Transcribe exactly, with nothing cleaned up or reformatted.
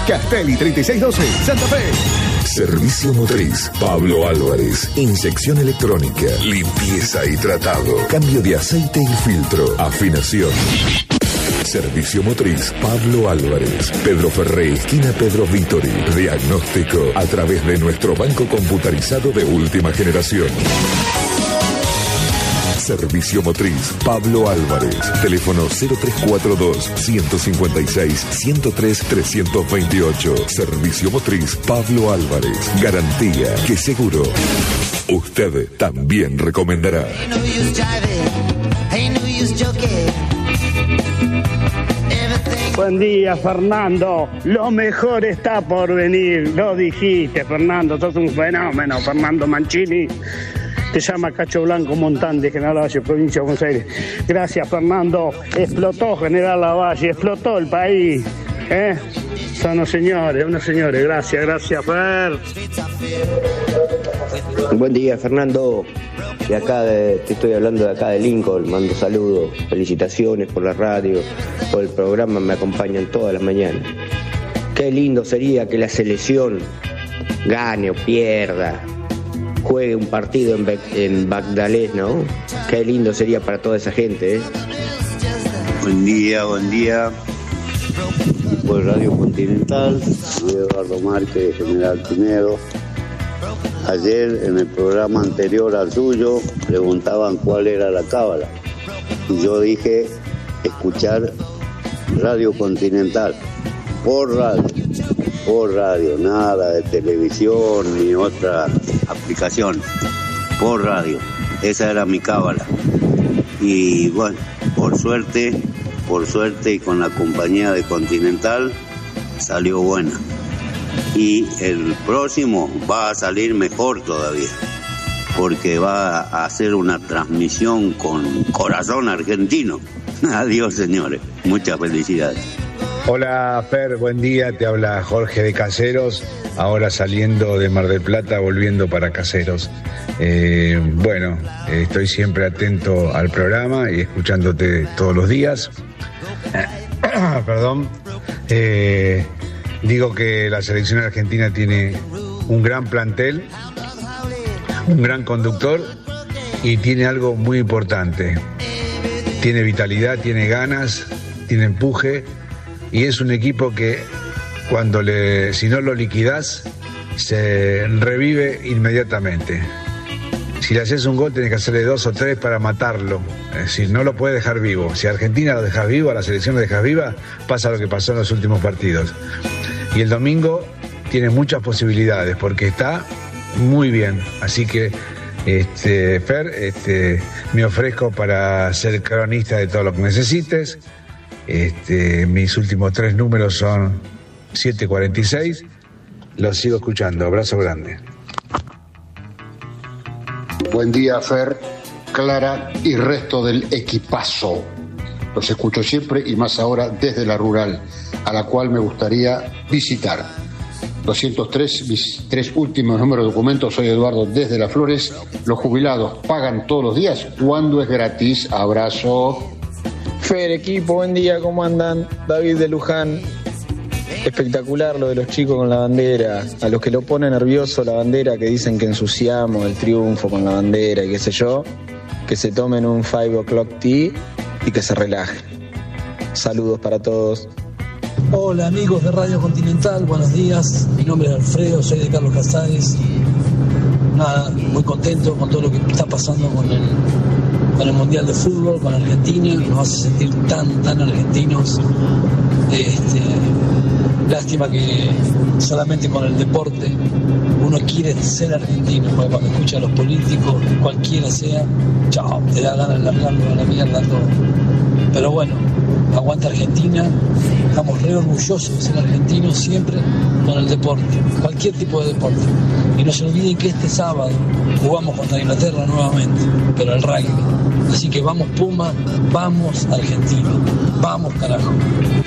Castelli treinta y seis doce, Santa Fe. Servicio Motriz Pablo Álvarez. Inyección electrónica, limpieza y tratado, cambio de aceite y filtro, afinación. Servicio Motriz Pablo Álvarez. Pedro Ferré, esquina Pedro Vítori. Diagnóstico a través de nuestro banco computarizado de última generación. Servicio Motriz Pablo Álvarez. Teléfono cero tres cuatro dos, uno cinco seis, uno cero tres, tres dos ocho. Servicio Motriz Pablo Álvarez. Garantía que seguro usted también recomendará. Buen día, Fernando. Lo mejor está por venir. Lo dijiste, Fernando. Sos un fenómeno, Fernando Mancini. Te llama Cacho Blanco Montán de General Lavalle, provincia de Buenos Aires. Gracias, Fernando. Explotó General Lavalle, explotó el país. ¿Eh? Son unos señores, unos señores. Gracias, gracias, Fer. Buen día, Fernando. De acá, de, te estoy hablando de acá de Lincoln. Mando saludos, felicitaciones por la radio, por el programa, me acompañan todas las mañanas. Qué lindo sería que la selección gane o pierda, juegue un partido en, Be- en Bagdalés, ¿no? Qué lindo sería para toda esa gente, ¿eh? Buen día, buen día. Por Radio Continental, soy Eduardo Márquez, General Pinedo. Ayer, en el programa anterior al suyo, preguntaban cuál era la cábala. Y yo dije, escuchar Radio Continental, por radio, por radio, nada de televisión ni otra aplicación, por radio. Esa era mi cábala. Y bueno, por suerte, por suerte y con la compañía de Continental, salió buena. Y el próximo va a salir mejor todavía, porque va a hacer una transmisión con corazón argentino. Adiós, señores. Muchas felicidades. Hola, Fer, buen día. Te habla Jorge de Caseros, ahora saliendo de Mar del Plata, volviendo para Caseros. Eh, bueno, eh, estoy siempre atento al programa y escuchándote todos los días. Perdón. Eh, digo que la selección argentina tiene un gran plantel, un gran conductor y tiene algo muy importante. Tiene vitalidad, tiene ganas, tiene empuje y es un equipo que cuando le, si no lo liquidás, se revive inmediatamente. Si le haces un gol tenés que hacerle dos o tres para matarlo. Es decir, no lo puedes dejar vivo. Si a Argentina lo dejas vivo, a la selección lo dejas viva, pasa lo que pasó en los últimos partidos. Y el domingo tiene muchas posibilidades porque está muy bien. Así que, este, Fer, este, me ofrezco para ser cronista de todo lo que necesites. Este, mis últimos tres números son siete cuarenta y seis. Los sigo escuchando. Abrazo grande. Buen día, Fer, Clara y resto del equipazo. Los escucho siempre y más ahora desde la rural, a la cual me gustaría visitar. doscientos tres, mis tres últimos números de documentos. Soy Eduardo desde Las Flores. Los jubilados pagan todos los días. ¿Cuándo es gratis? Abrazo. Fer, equipo, buen día, ¿cómo andan? David de Luján. Espectacular lo de los chicos con la bandera. A los que lo pone nervioso la bandera, que dicen que ensuciamos el triunfo con la bandera y qué sé yo, que se tomen un five o'clock tea y que se relajen. Saludos para todos. Hola amigos de Radio Continental, buenos días. Mi nombre es Alfredo, soy de Carlos Casares y nada, muy contento con todo lo que está pasando con el, con el Mundial de Fútbol, con Argentina, que nos hace sentir tan, tan argentinos. Este, lástima que solamente con el deporte uno quiere ser argentino, porque cuando escucha a los políticos, cualquiera sea, chao, te da ganas de largarlo a la mierda todo. Pero bueno, aguanta Argentina, estamos re orgullosos de ser argentinos siempre con el deporte, cualquier tipo de deporte. Y no se olviden que este sábado jugamos contra Inglaterra nuevamente, pero el rugby. Así que vamos Puma, vamos Argentina, vamos carajo.